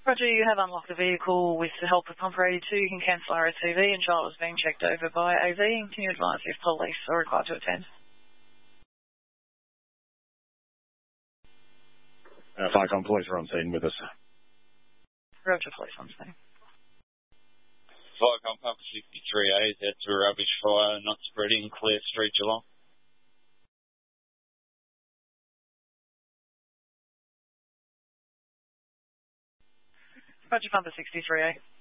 Roger, you have unlocked the vehicle with the help of Pumper 82. You can cancel RSCV and child is being checked over by AV. Can you advise if police are required to attend? Farcon police are on scene with us. Roger, police on scene. Farcon Pumper 63A is out to a rubbish fire, not spreading, Clare Street, Geelong. Roger, Pumper 63A.